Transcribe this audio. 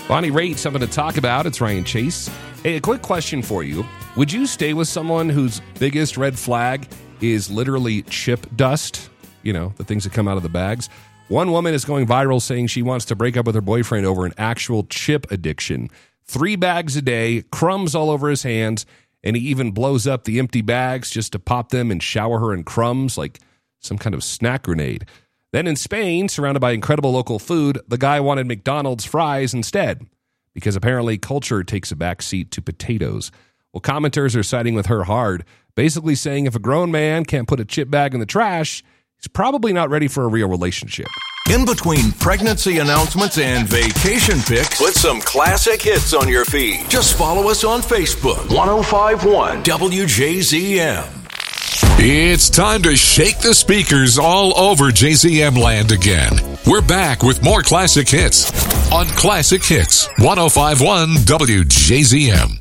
Bonnie Raitt, something to talk about. It's Ryan Chase. Hey, a quick question for you. Would you stay with someone whose biggest red flag is literally chip dust? You know, the things that come out of the bags. One woman is going viral saying she wants to break up with her boyfriend over an actual chip addiction. 3 bags a day, crumbs all over his hands, and he even blows up the empty bags just to pop them and shower her in crumbs like some kind of snack grenade. Then in Spain, surrounded by incredible local food, the guy wanted McDonald's fries instead because apparently culture takes a back seat to potatoes. Well, commenters are siding with her hard, basically saying if a grown man can't put a chip bag in the trash, he's probably not ready for a real relationship. In between pregnancy announcements and vacation pics, put some classic hits on your feed. Just follow us on Facebook. 105.1 WJZM. It's time to shake the speakers all over JZM land again. We're back with more classic hits on Classic Hits 105.1 WJZM.